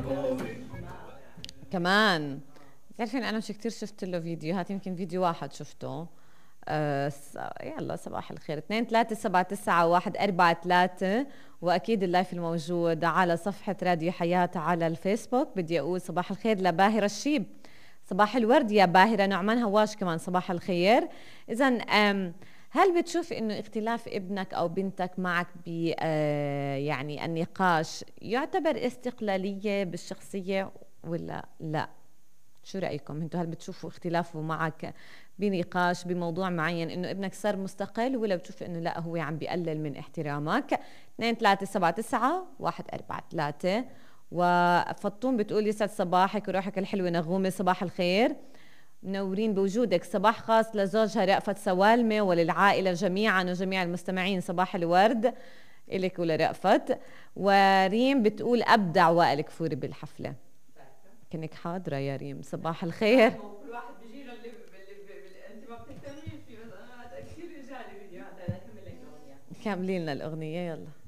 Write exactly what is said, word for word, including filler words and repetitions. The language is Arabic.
كمان بتعرفين انا مش كتير شفت له فيديوهات، يمكن فيديو واحد شفته. أه يلا صباح الخير. اثنين ثلاثة سبعة تسعة واحد أربعة ثلاثة، وأكيد اللايف الموجود على صفحة راديو حياة على الفيسبوك. بدي أقول صباح الخير لباهرة الشيب، صباح الورد يا باهرة. نعمان هواش كمان صباح الخير. إذن هل بتشوف إنه اختلاف ابنك أو بنتك معك ب أه يعني النقاش يعتبر استقلالية بالشخصية ولا لا؟ شو رأيكم انتوا؟ هل بتشوفوا اختلافه معك بنقاش بموضوع معين انه ابنك صار مستقل، ولا بتشوف انه لا هو عم بيقلل من احترامك؟ اثنين ثلاثة سبعة تسعة واحد أربعة ثلاثة. وفطوم بتقول يسعد صباحك وروحك الحلوة نغومة، صباح الخير، منورين بوجودك. صباح خاص لزوجها رأفت سوالمة وللعائلة جميعا وجميع المستمعين، صباح الورد إلك ولرأفت. وريم بتقول أبدع وائل كفوري بالحفلة. كنك حاضرة يا ريم، صباح الخير. كل واحد بيجي له اللي, اللي انت ما بتهتميش فيه، بس انا كثير اجاني فيديوهات. انا اكمل لك الاغنيه. كملي لنا الاغنيه يلا.